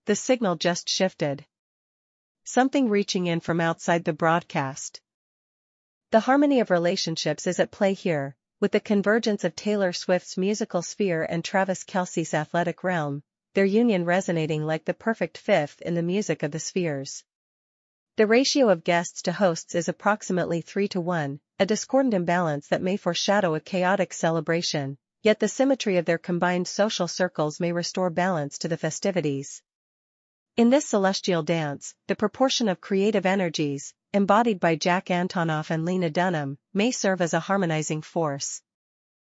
the signal just shifted. Something reaching in from outside the broadcast. The harmony of relationships is at play here, with the convergence of Taylor Swift's musical sphere and Travis Kelce's athletic realm, their union resonating like the perfect fifth in the music of the spheres. The ratio of guests to hosts is approximately 3-1, a discordant imbalance that may foreshadow a chaotic celebration, yet the symmetry of their combined social circles may restore balance to the festivities. In this celestial dance, the proportion of creative energies, embodied by Jack Antonoff and Lena Dunham, may serve as a harmonizing force.